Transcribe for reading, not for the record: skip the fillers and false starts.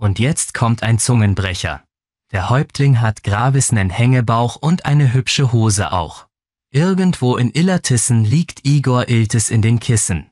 Und jetzt kommt ein Zungenbrecher. Der Häuptling hat Gravis nen Hängebauch und eine hübsche Hose auch. Irgendwo in Illertissen liegt Igor Iltis in den Kissen.